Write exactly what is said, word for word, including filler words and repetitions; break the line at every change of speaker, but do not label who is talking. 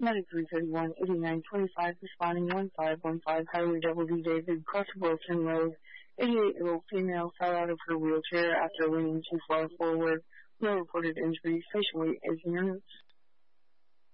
Medic three thirty-one, eighty-nine twenty-five, responding one five one five, Highway Double D David, Crossing Wilson Road, eighty-eight-year-old female fell out of her wheelchair after leaning too far forward. No reported injuries. Patient weight eighteen minutes.